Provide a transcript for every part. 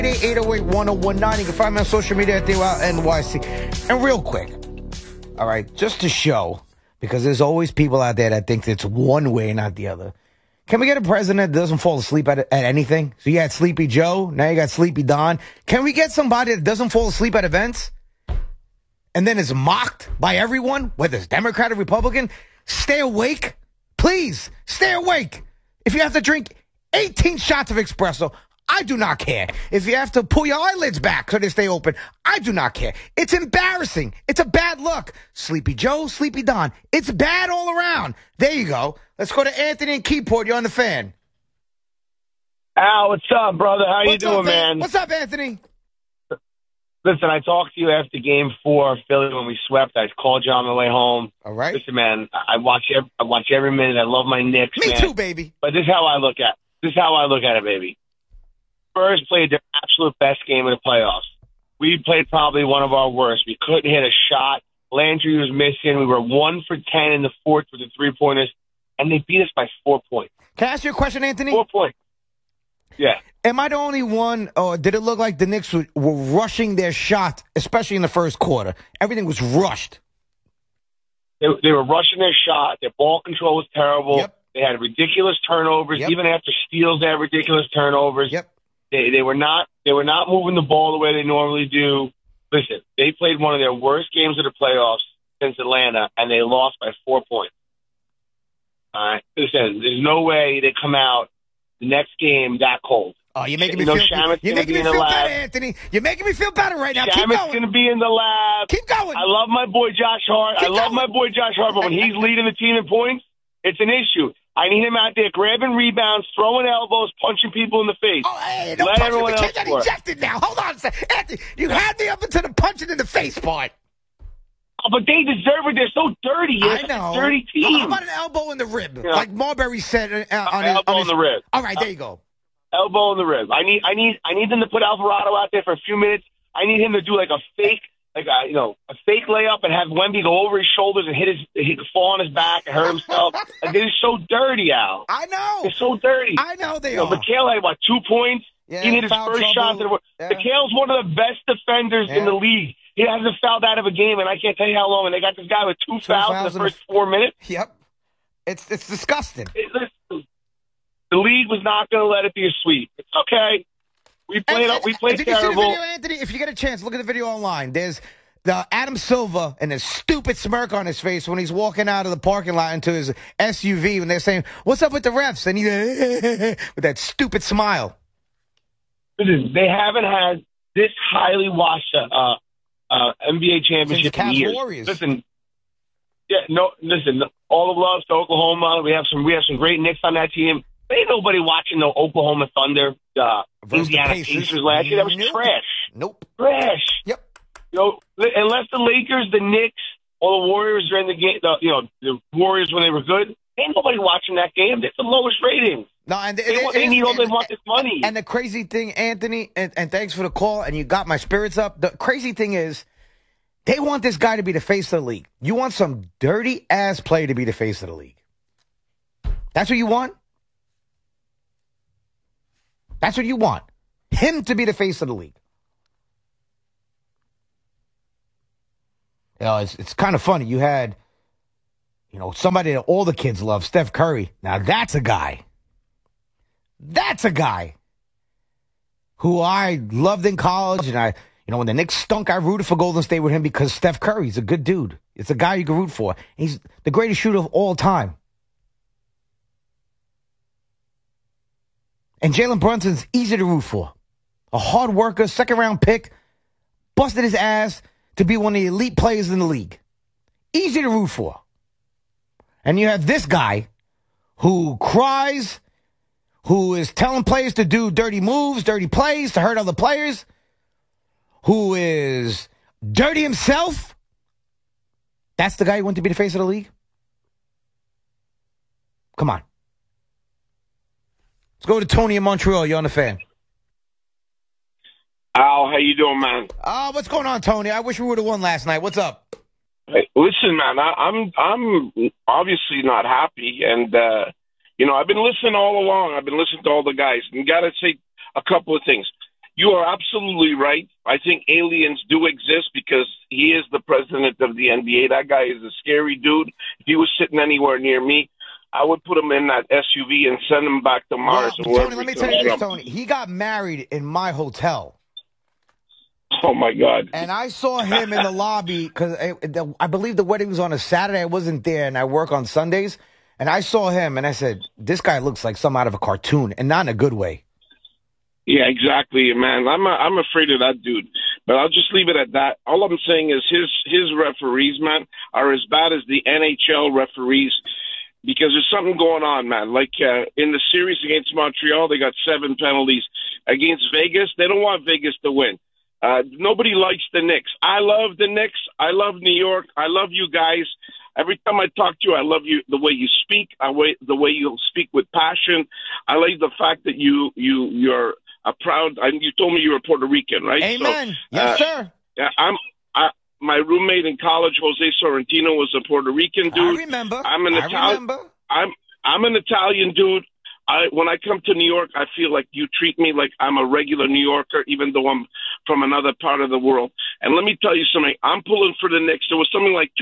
808-1019. You can find me on social media at NYC. And real quick, all right, just to show, because there's always people out there that think it's one way, not the other. Can we get a president that doesn't fall asleep at anything? So you had Sleepy Joe, now you got Sleepy Don. Can we get somebody that doesn't fall asleep at events and then is mocked by everyone, whether it's Democrat or Republican? Stay awake. Please, stay awake. If you have to drink 18 shots of espresso, I do not care. If you have to pull your eyelids back so they stay open, I do not care. It's embarrassing. It's a bad look. Sleepy Joe, Sleepy Don. It's bad all around. There you go. Let's go to Anthony in Keyport. You're on the Fan. Al, what's up, brother? How you doing, man? What's up, Anthony? Listen, I talked to you after Game 4 of Philly when we swept. I called you on my way home. All right. Listen, man, I watch every minute. I love my Knicks, Me man. too, baby. But this is how I look at it, baby. Spurs played their absolute best game of the playoffs. We played probably one of our worst. We couldn't hit a shot. Landry was missing. We were 1 for 10 in the fourth with the three-pointers, and they beat us by 4 points. Can I ask you a question, Anthony? 4 points. Yeah. Am I the only one, or did it look like the Knicks were rushing their shot, especially in the first quarter? Everything was rushed. They were rushing their shot. Their ball control was terrible. Yep. They had ridiculous turnovers. Yep. Even after steals, they had ridiculous turnovers. Yep. They were not moving the ball the way they normally do. Listen, they played one of their worst games of the playoffs since Atlanta, and they lost by 4 points. All right. Listen, there's no way they come out the next game that cold. Oh, you're making me feel better, Anthony. You're making me feel better right now. Keep Shamet's going. going to be in the lab. Keep going. I love my boy Josh Hart. But when he's leading the team in points, it's an issue. I need him out there grabbing rebounds, throwing elbows, punching people in the face. Oh, hey, don't Let punch everyone him. The else kid got work. ejected now. Hold on a second. Anthony, you had me up into the punching in the face part. Oh, but they deserve it. They're so dirty. I know. A dirty team. How about an elbow in the rib? Yeah. Like Marbury said on elbow in the rib. All right, there you go. Elbow in the rib. I need them to put Alvarado out there for a few minutes. I need him to do like a fake layup and have Wemby go over his shoulders and he fall on his back and hurt himself. Like, they're so dirty, Al. I know. They're so dirty. I know they are. Mikhail had, 2 points? Yeah, he hit his first shot. Mikhail's one of the best defenders in the league. He hasn't fouled out of a game, and I can't tell you how long. And they got this guy with 2 fouls in the first 4 minutes. Yep. It's disgusting. The league was not going to let it be a sweep. It's okay. We played did terrible. You see the video, Anthony? If you get a chance, look at the video online. There's the Adam Silver and a stupid smirk on his face when he's walking out of the parking lot into his SUV when they're saying, "What's up with the refs?" And he with that stupid smile. Listen, they haven't had this highly watched NBA championship in years. Warriors. Listen, all of love to Oklahoma. We have some great Knicks on that team. There ain't nobody watching no Oklahoma Thunder, Indiana Pacers last year. That was trash. Nope. Trash. Yep. Unless the Lakers, the Knicks, or the Warriors during the game, the Warriors when they were good, ain't nobody watching that game. It's the lowest ratings. No, and they want this money. And the crazy thing, Anthony, and thanks for the call, and you got my spirits up. The crazy thing is, they want this guy to be the face of the league. You want some dirty-ass player to be the face of the league. That's what you want? That's what you want. Him to be the face of the league. It's kind of funny. You had, somebody that all the kids love, Steph Curry. Now, that's a guy. That's a guy who I loved in college. And when the Knicks stunk, I rooted for Golden State with him because Steph Curry's a good dude. It's a guy you can root for. He's the greatest shooter of all time. And Jalen Brunson's easy to root for. A hard worker, second-round pick, busted his ass to be one of the elite players in the league. Easy to root for. And you have this guy who cries, who is telling players to do dirty moves, dirty plays, to hurt other players, who is dirty himself. That's the guy who wants to be the face of the league? Come on. Let's go to Tony in Montreal. You're on the Fan. Al, how you doing, man? What's going on, Tony? I wish we would have won last night. What's up? Hey, listen, man, I'm obviously not happy, and I've been listening all along. I've been listening to all the guys, and got to say a couple of things. You are absolutely right. I think aliens do exist because he is the president of the NBA. That guy is a scary dude. If he was sitting anywhere near me, I would put him in that SUV and send him back to Mars. Well, Tony, let me tell you this, Tony. He got married in my hotel. Oh, my God. And I saw him in the lobby because I believe the wedding was on a Saturday. I wasn't there, and I work on Sundays. And I saw him, and I said, this guy looks like some out of a cartoon, and not in a good way. Yeah, exactly, man. I'm afraid of that dude. But I'll just leave it at that. All I'm saying is his referees, man, are as bad as the NHL referees because there's something going on, man. Like in the series against Montreal, they got 7 penalties. Against Vegas, they don't want Vegas to win. Nobody likes the Knicks. I love the Knicks. I love New York. I love you guys. Every time I talk to you, I love you, the way you speak, the way you speak with passion. I like the fact that you're a proud. You told me you were Puerto Rican, right? Amen. So, yes, sir. Yeah, my roommate in college, Jose Sorrentino, was a Puerto Rican dude. I remember. I'm an Italian dude. When I come to New York, I feel like you treat me like I'm a regular New Yorker, even though I'm from another part of the world. And let me tell you something. I'm pulling for the Knicks. There was something like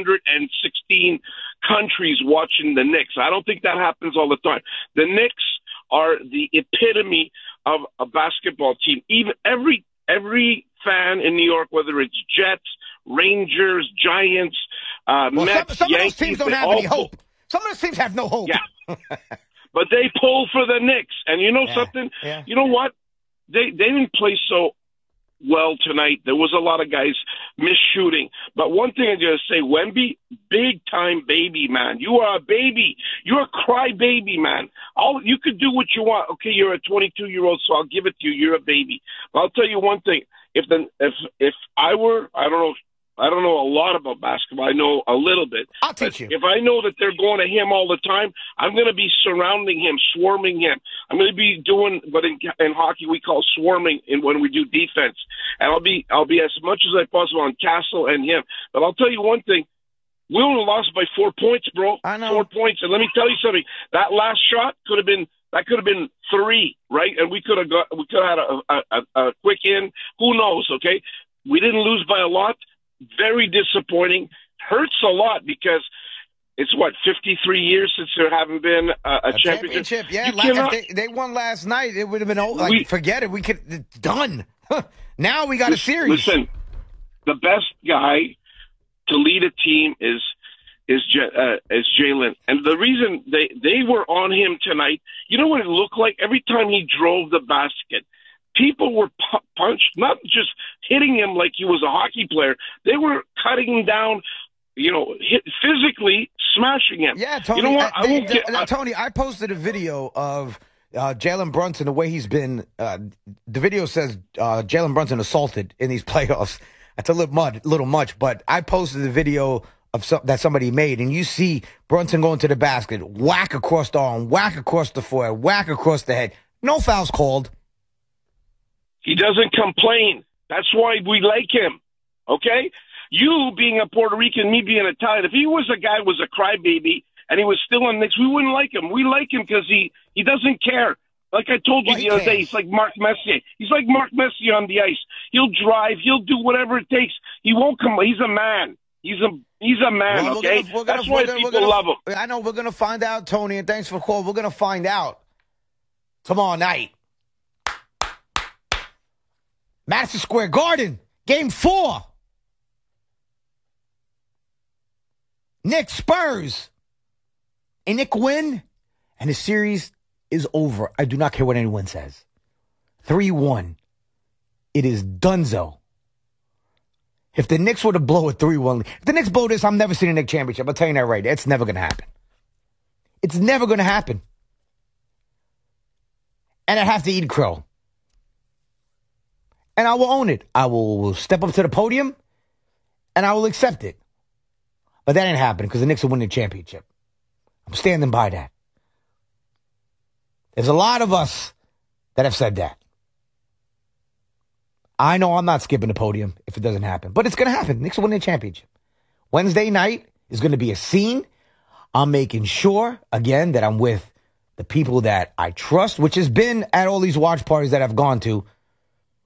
216 countries watching the Knicks. I don't think that happens all the time. The Knicks are the epitome of a basketball team. Even every fan in New York, whether it's Jets, Rangers, Giants, Mets, some Yankees, of those teams don't have any hope. Some of those teams have no hope. Yeah. But they pull for the Knicks. And you know something? Yeah. You know what? They didn't play so well tonight. There was a lot of guys miss-shooting. But one thing I'm going to say, Wemby, big-time baby, man. You are a baby. You're a cry-baby, man. You could do what you want. Okay, you're a 22-year-old, so I'll give it to you. You're a baby. But I'll tell you one thing. If I were, I don't know a lot about basketball. I know a little bit. I'll teach you. If I know that they're going to him all the time, I'm going to be surrounding him, swarming him. I'm going to be doing what in hockey we call swarming when we do defense. And I'll be as much as I possible on Castle and him. But I'll tell you one thing. We only lost by 4 points, bro. I know. 4 points. And let me tell you something. That last shot could have been 3, right? And we could have had a quick in. Who knows? Okay, we didn't lose by a lot. Very disappointing. Hurts a lot because it's 53 years since there haven't been a championship. Yeah, if they won last night, it would have been over. Forget it. It's done. Now we got a series. Listen, the best guy to lead a team is Jalen, and the reason they were on him tonight. You know what it looked like every time he drove the basket. People were punched, not just hitting him like he was a hockey player. They were cutting him down, physically smashing him. Yeah, Tony. You know what? Tony, I posted a video of Jalen Brunson, the way he's been. The video says Jalen Brunson assaulted in these playoffs. That's a little much, but I posted the video that somebody made, and you see Brunson going to the basket, whack across the arm, whack across the forehead, whack across the head. No fouls called. He doesn't complain. That's why we like him, okay? You being a Puerto Rican, me being Italian, if he was a guy who was a crybaby and he was still on Knicks, we wouldn't like him. We like him because he doesn't care. Like I told you the other day, he's like Mark Messier. He's like Mark Messier on the ice. He'll drive. He'll do whatever it takes. He won't come. He's a man. He's a man, okay? That's why people love him. I know we're going to find out, Tony, and thanks for calling. We're going to find out tomorrow night. Madison Square Garden, Game 4. Knicks Spurs. A Knicks win, and the series is over. I do not care what anyone says. 3-1. It is donezo. If the Knicks were to blow a 3-1, if the Knicks blow this, I'm never seeing a Knicks championship. I'll tell you that right. It's never going to happen. It's never going to happen. And I have to eat crow. And I will own it. I will step up to the podium, and I will accept it. But that ain't happening because the Knicks will win the championship. I'm standing by that. There's a lot of us that have said that. I know I'm not skipping the podium if it doesn't happen. But it's going to happen. Knicks will win the championship. Wednesday night is going to be a scene. I'm making sure, again, that I'm with the people that I trust, which has been at all these watch parties that I've gone to.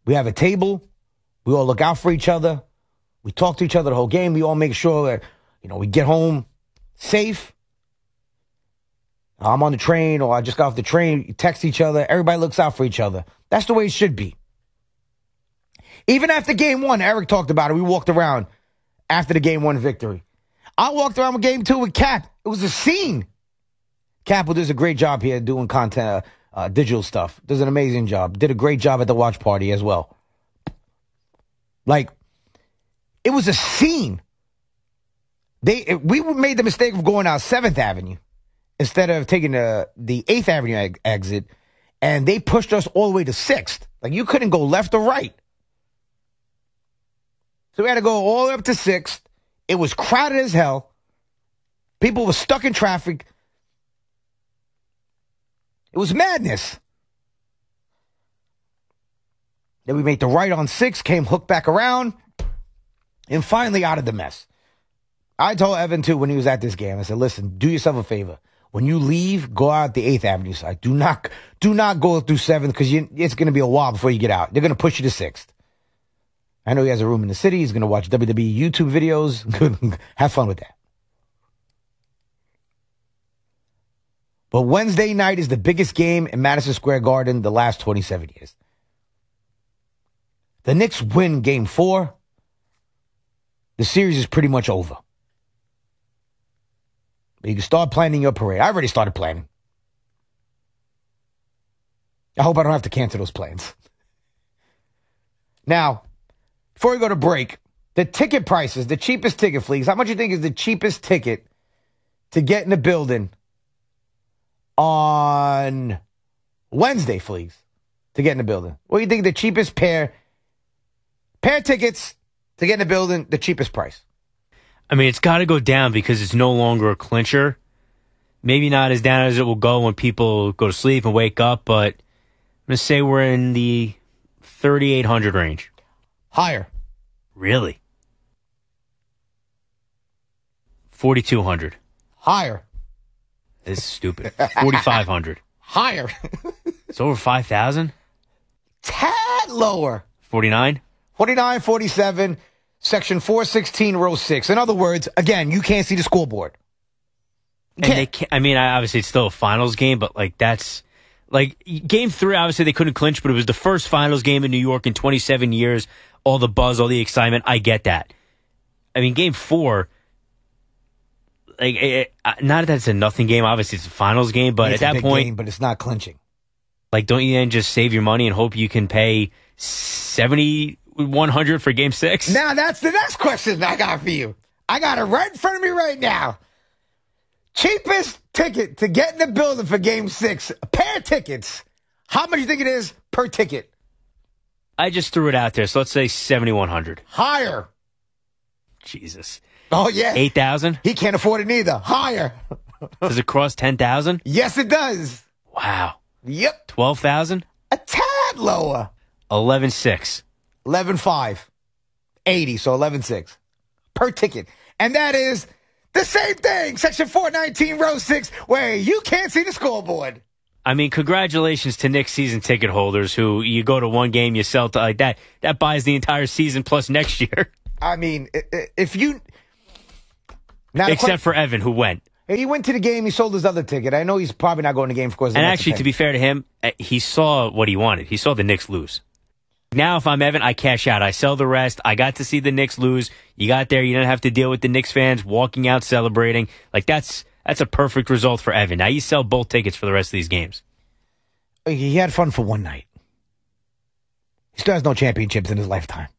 We have a table. We all look out for each other. We talk to each other the whole game. We all make sure that, we get home safe. I'm on the train or I just got off the train. You text each other. Everybody looks out for each other. That's the way it should be. Even after game one, Eric talked about it. We walked around after the game one victory. I walked around with game two with Cap. It was a scene. Cap does a great job here doing content, digital stuff. Does an amazing job. Did a great job at the watch party as well. Like, it was a scene. We made the mistake of going out 7th Avenue instead of taking the 8th Avenue exit, and they pushed us all the way to 6th. Like, you couldn't go left or right. So we had to go all the way up to 6th. It was crowded as hell. People were stuck in traffic. It was madness. Then we made the right on 6th, came hooked back around, and finally out of the mess. I told Evan, too, when he was at this game, I said, listen, do yourself a favor. When you leave, go out the 8th Avenue side. Do not go through 7th because it's going to be a while before you get out. They're going to push you to 6th. I know he has a room in the city. He's going to watch WWE YouTube videos. Have fun with that. But Wednesday night is the biggest game in Madison Square Garden the last 27 years. The Knicks win game 4. The series is pretty much over. You can start planning your parade. I already started planning. I hope I don't have to cancel those plans. Now, before we go to break, the ticket prices, the cheapest ticket, Fleeks. How much do you think is the cheapest ticket to get in the building on Wednesday, Fleeks? To get in the building. What do you think the cheapest pair tickets to get in the building, the cheapest price? I mean, it's got to go down because it's no longer a clincher. Maybe not as down as it will go when people go to sleep and wake up, but I'm going to say we're in the 3,800 range. Higher. Really? 4,200. Higher. This is stupid. 4,500. Higher. It's over 5,000? Tad lower. 49? 49, 47. Section 416, row 6. In other words, again, you can't see the scoreboard. And they can't, I mean, obviously it's still a finals game, but that's game 3, obviously they couldn't clinch, but it was the first finals game in New York in 27 years. All the buzz, all the excitement. I get that. I mean, game 4, not that it's a nothing game. Obviously it's a finals game, but it's at that point, game, but it's not clinching. Don't you then just save your money and hope you can pay 7,100 for game 6? Now that's the next question I got for you. I got it right in front of me right now. Cheapest ticket to get in the building for game 6. A pair of tickets. How much do you think it is per ticket? I just threw it out there, so let's say 7,100. Higher. Jesus. Oh, yeah. 8,000? He can't afford it neither. Higher. Does it cross 10,000? Yes, it does. Wow. Yep. 12,000? A tad lower. 11,600. 11,500. 80, so 11,600 per ticket. And that is the same thing. Section 419, row 6, where you can't see the scoreboard. I mean, congratulations to Knicks season ticket holders who you go to one game, you sell to like that. That buys the entire season plus next year. I mean, if you... Now, except for Evan, who went. He went to the game. He sold his other ticket. I know he's probably not going to the game, of course. And actually, to be fair to him, he saw what he wanted. He saw the Knicks lose. Now, if I'm Evan, I cash out. I sell the rest. I got to see the Knicks lose. You got there. You didn't have to deal with the Knicks fans walking out celebrating. That's a perfect result for Evan. Now you sell both tickets for the rest of these games. He had fun for one night. He still has no championships in his lifetime.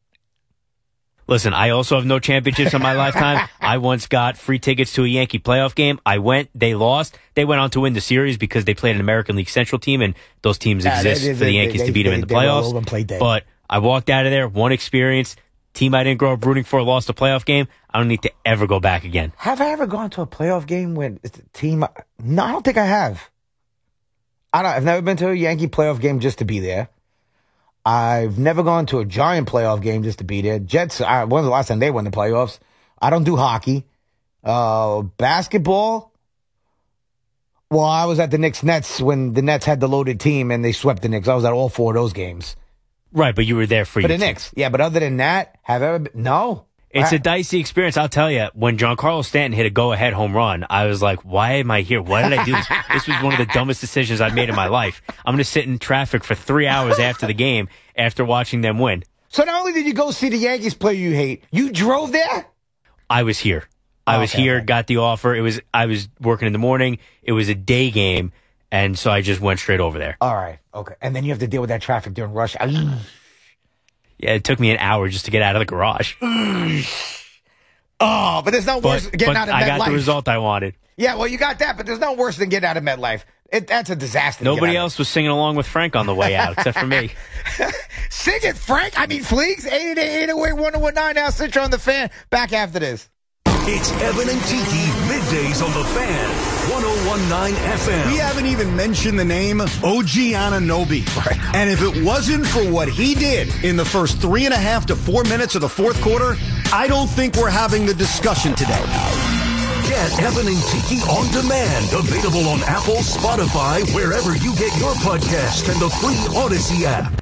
Listen, I also have no championships in my lifetime. I once got free tickets to a Yankee playoff game. I went. They lost. They went on to win the series because they played an American League Central team, and those teams exist for the Yankees to beat them in the playoffs. But I walked out of there, one experience. Team I didn't grow up rooting for lost a playoff game. I don't need to ever go back again. Have I ever gone to a playoff game when it's a team? No, I don't think I have. I've never been to a Yankee playoff game just to be there. I've never gone to a Giant playoff game just to be there. Jets, when was the last time they won the playoffs? I don't do hockey. Basketball? Well, I was at the Knicks-Nets when the Nets had the loaded team and they swept the Knicks. I was at all 4 of those games. Right, but you were there for the your team. Knicks. Yeah, but other than that, have ever been, no. It's a dicey experience. I'll tell you, when Giancarlo Stanton hit a go-ahead home run, I was like, why am I here? Why did I do this? This was one of the dumbest decisions I've made in my life. I'm going to sit in traffic for 3 hours after the game after watching them win. So not only did you go see the Yankees play you hate, you drove there? I was here. I was here, got the offer. I was working in the morning. It was a day game, and so I just went straight over there. All right, okay. And then you have to deal with that traffic during rush. Yeah, it took me an hour just to get out of the garage. Oh, but there's no worse than getting out of MetLife. I got the result I wanted. Yeah, well, you got that, but there's no worse than getting out of MetLife. That's a disaster. Nobody else was singing along with Frank on the way out, except for me. Sing it, Frank. I mean, Fleeks. 888-808-1019. Now, Citro on the Fan. Back after this. It's Evan and Tiki, middays on the Fan, 101.9 FM. We haven't even mentioned the name OG Anunoby. Right. And if it wasn't for what he did in the first 3.5 to 4 minutes of the fourth quarter, I don't think we're having the discussion today. Get Evan and Tiki on demand. Available on Apple, Spotify, wherever you get your podcast, and the free Odyssey app.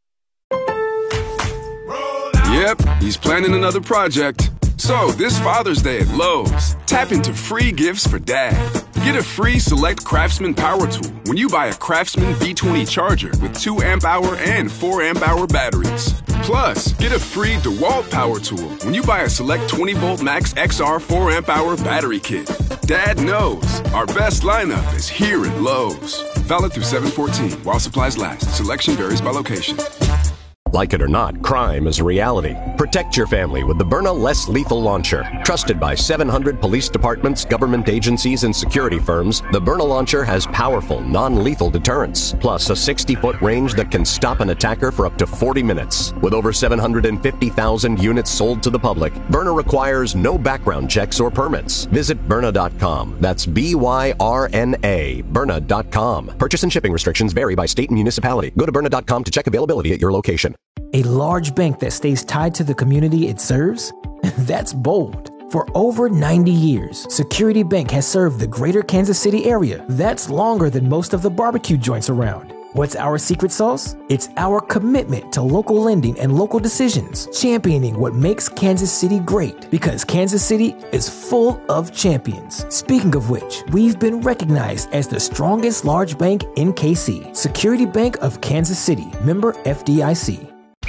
Yep, he's planning another project. So, this Father's Day at Lowe's, tap into free gifts for Dad. Get a free Select Craftsman power tool when you buy a Craftsman B20 charger with 2 amp-hour and 4 amp-hour batteries. Plus, get a free DeWalt power tool when you buy a Select 20-volt Max XR 4 amp-hour battery kit. Dad knows our best lineup is here at Lowe's. Valid through 7/14 while supplies last. Selection varies by location. Like it or not, crime is a reality. Protect your family with the Byrna Less Lethal Launcher. Trusted by 700 police departments, government agencies, and security firms, the Byrna Launcher has powerful, non-lethal deterrence, plus a 60-foot range that can stop an attacker for up to 40 minutes. With over 750,000 units sold to the public, Byrna requires no background checks or permits. Visit Byrna.com. That's B-Y-R-N-A, Byrna.com. Purchase and shipping restrictions vary by state and municipality. Go to Byrna.com to check availability at your location. A large bank that stays tied to the community it serves? That's bold. For over 90 years, Security Bank has served the greater Kansas City area. That's longer than most of the barbecue joints around. What's our secret sauce? It's our commitment to local lending and local decisions, championing what makes Kansas City great, because Kansas City is full of champions. Speaking of which, we've been recognized as the strongest large bank in KC. Security Bank of Kansas City, member FDIC.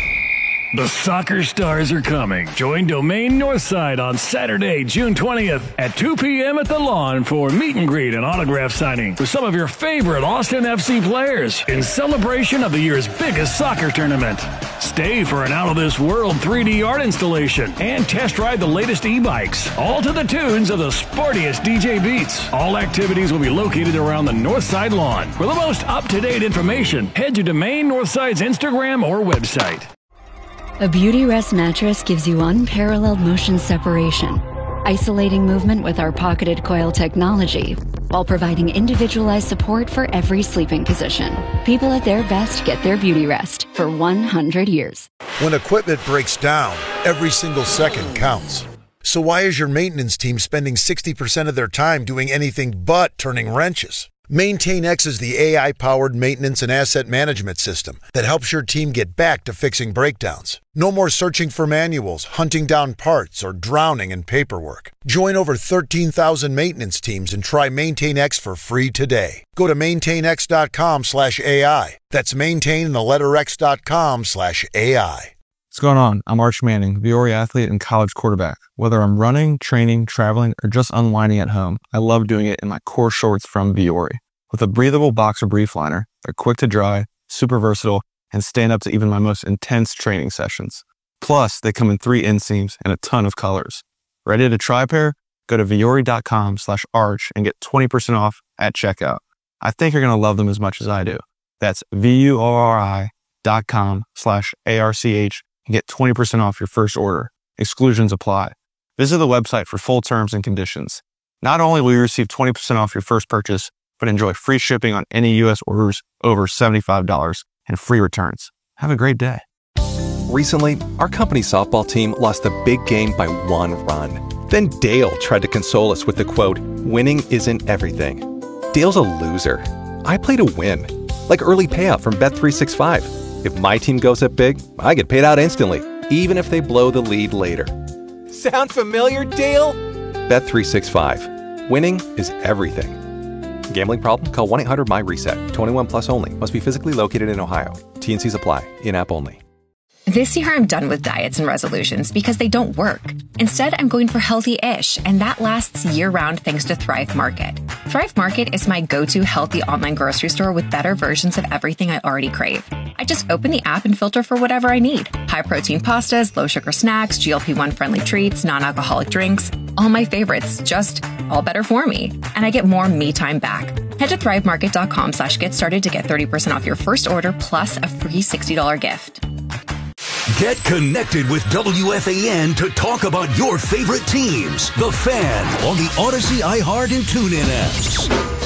The Soccer Stars are coming. Join Domain Northside on Saturday, June 20th at 2 p.m. at the Lawn for meet and greet and autograph signing with some of your favorite Austin FC players in celebration of the year's biggest soccer tournament. Stay for an out-of-this-world 3D art installation and test ride the latest e-bikes, all to the tunes of the sportiest DJ beats. All activities will be located around the Northside Lawn. For the most up-to-date information, head to Domain Northside's Instagram or website. A Beautyrest mattress gives you unparalleled motion separation, isolating movement with our pocketed coil technology, while providing individualized support for every sleeping position. People at their best get their Beautyrest for 100 years. When equipment breaks down, every single second counts. So why is your maintenance team spending 60% of their time doing anything but turning wrenches? MaintainX is the AI-powered maintenance and asset management system that helps your team get back to fixing breakdowns. No more searching for manuals, hunting down parts, or drowning in paperwork. Join over 13,000 maintenance teams and try MaintainX for free today. Go to maintainx.com/AI. That's maintain and the letter x.com/AI. What's going on? I'm Arch Manning, Viore athlete and college quarterback. Whether I'm running, training, traveling, or just unwinding at home, I love doing it in my core shorts from Viore. With a breathable boxer brief liner, they're quick to dry, super versatile, and stand up to even my most intense training sessions. Plus, they come in 3 inseams and a ton of colors. Ready to try a pair? Go to Viore.com/arch and get 20% off at checkout. I think you're going to love them as much as I do. That's VUORI.com/ARCH and get 20% off your first order. Exclusions apply. Visit the website for full terms and conditions. Not only will you receive 20% off your first purchase, but enjoy free shipping on any U.S. orders over $75 and free returns. Have a great day. Recently, our company softball team lost a big game by 1 run. Then Dale tried to console us with the quote, "Winning isn't everything." Dale's a loser. I play to win, like early payout from Bet365. If my team goes up big, I get paid out instantly, even if they blow the lead later. Sound familiar, Dale? Bet365. Winning is everything. Gambling problem? Call 1-800-MY-RESET. 21 plus only. Must be physically located in Ohio. T&Cs apply. In-app only. This year, I'm done with diets and resolutions because they don't work. Instead, I'm going for healthy-ish, and that lasts year-round thanks to Thrive Market. Thrive Market is my go-to healthy online grocery store with better versions of everything I already crave. I just open the app and filter for whatever I need. High-protein pastas, low-sugar snacks, GLP-1-friendly treats, non-alcoholic drinks. All my favorites, just all better for me. And I get more me time back. Head to thrivemarket.com/get started to get 30% off your first order plus a free $60 gift. Get connected with WFAN to talk about your favorite teams. The Fan on the Odyssey, iHeart, and TuneIn apps.